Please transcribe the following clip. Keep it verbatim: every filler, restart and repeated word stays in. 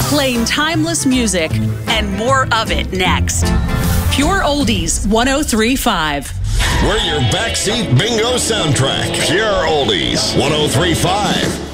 playing timeless music and more of it next. Pure Oldies one oh three point five. We're your backseat bingo soundtrack. Pure Oldies one oh three point five.